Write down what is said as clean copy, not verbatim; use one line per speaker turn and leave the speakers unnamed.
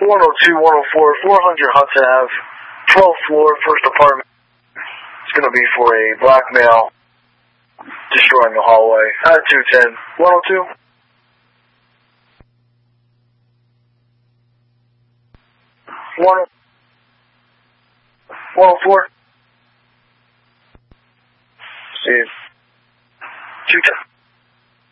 102, 104, 400 Hudson Ave, 12th floor, first apartment. It's going to be for a black male destroying the hallway. 210, 102. 104. Steve. 210.